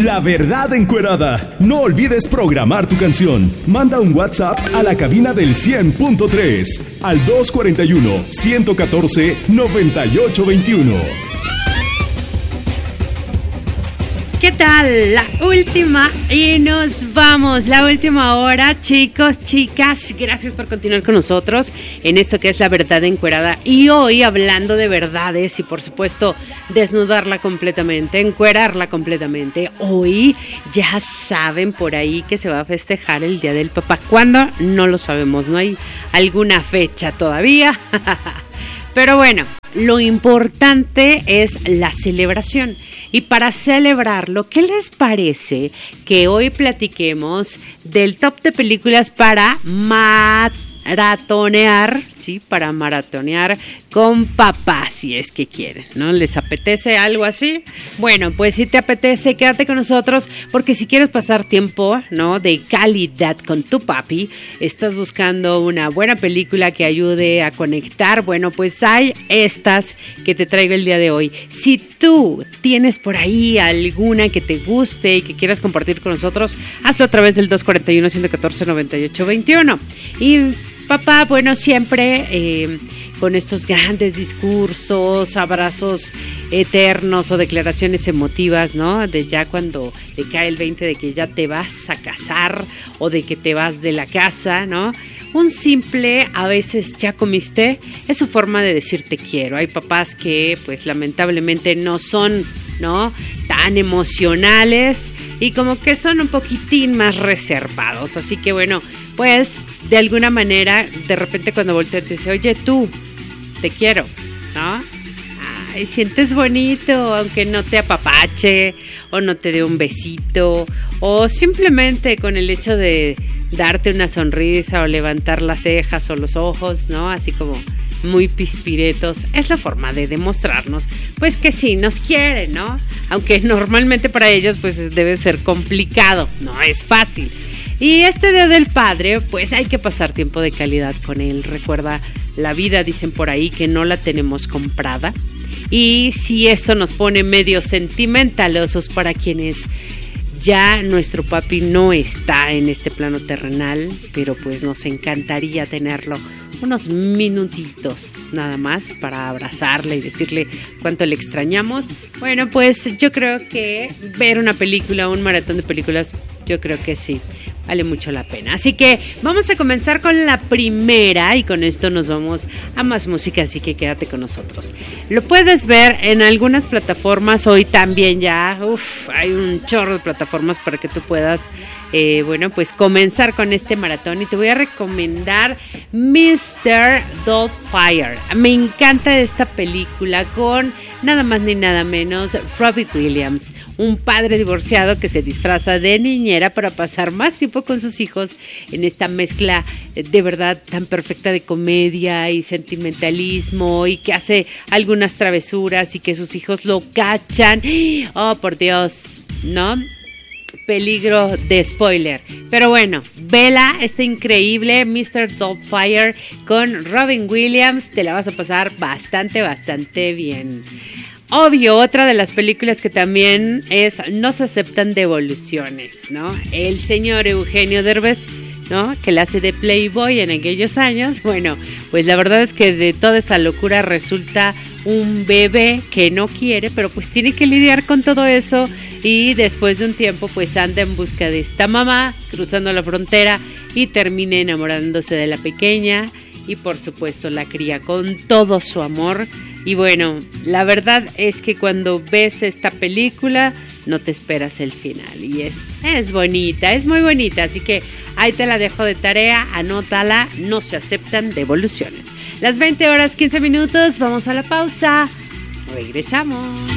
La Verdad Encuerada. No olvides programar tu canción. Manda un WhatsApp a la cabina del 100.3 al 241-114-9821. ¿Qué tal? La última y nos vamos. La última hora, chicos, chicas. Gracias por continuar con nosotros en esto que es La Verdad Encuerada. Y hoy hablando de verdades y por supuesto desnudarla completamente, encuerarla completamente. Hoy ya saben por ahí que se va a festejar el Día del Papá. ¿Cuándo? No lo sabemos, no hay alguna fecha todavía. Pero bueno, lo importante es la celebración. Y para celebrarlo, ¿qué les parece que hoy platiquemos del top de películas para maratonear? Sí, para maratonear con papá, si es que quieren, ¿no? ¿Les apetece algo así? Bueno, pues si te apetece, quédate con nosotros, porque si quieres pasar tiempo, ¿no?, de calidad con tu papi, estás buscando una buena película que ayude a conectar, bueno, pues hay estas que te traigo el día de hoy. Si tú tienes por ahí alguna que te guste y que quieras compartir con nosotros, hazlo a través del 241-114-9821. Y papá, bueno, siempre con estos grandes discursos, abrazos eternos o declaraciones emotivas, ¿no? De ya cuando le cae el 20 de que ya te vas a casar o de que te vas de la casa, ¿no? Un simple, a veces ya comiste, es su forma de decir te quiero. Hay papás que, pues, lamentablemente no son, ¿no?, tan emocionales y como que son un poquitín más reservados. Así que, bueno, pues, de alguna manera, de repente cuando voltea te dice, oye, tú, te quiero, ¿no? Ay, sientes bonito, aunque no te apapache, o no te dé un besito, o simplemente con el hecho de darte una sonrisa, o levantar las cejas o los ojos, ¿no? Así como muy pispiretos, es la forma de demostrarnos, pues, que sí nos quieren, ¿no? Aunque normalmente para ellos, pues, debe ser complicado, no es fácil. Y este Día del Padre, pues hay que pasar tiempo de calidad con él. Recuerda, la vida, dicen por ahí, que no la tenemos comprada. Y si esto nos pone medio sentimentalosos para quienes ya nuestro papi no está en este plano terrenal, pero pues nos encantaría tenerlo unos minutitos nada más para abrazarle y decirle cuánto le extrañamos. Bueno, pues yo creo que ver una película, un maratón de películas, yo creo que sí, vale mucho la pena. Así que vamos a comenzar con la primera y con esto nos vamos a más música, así que quédate con nosotros. Lo puedes ver en algunas plataformas, hoy también ya, hay un chorro de plataformas para que tú puedas, bueno, pues comenzar con este maratón y te voy a recomendar Mr. Doubtfire. Me encanta esta película con nada más ni nada menos Robbie Williams, un padre divorciado que se disfraza de niñera para pasar más tiempo con sus hijos en esta mezcla de verdad tan perfecta de comedia y sentimentalismo, y que hace algunas travesuras y que sus hijos lo cachan. Oh, por Dios, ¿no? Peligro de spoiler. Pero bueno, vela, está increíble, Mr. Doubtfire con Robin Williams, te la vas a pasar bastante, bastante bien. Obvio, otra de las películas que también es No se aceptan devoluciones, ¿no? El señor Eugenio Derbez, ¿no?, que la hace de Playboy en aquellos años. Bueno, pues la verdad es que de toda esa locura resulta un bebé que no quiere, pero pues tiene que lidiar con todo eso y después de un tiempo pues anda en busca de esta mamá, cruzando la frontera y termina enamorándose de la pequeña y por supuesto la cría con todo su amor. Y bueno, la verdad es que cuando ves esta película no te esperas el final y es bonita, es muy bonita, así que ahí te la dejo de tarea, anótala, No se aceptan devoluciones. Las 20 horas 15 minutos, vamos a la pausa, regresamos.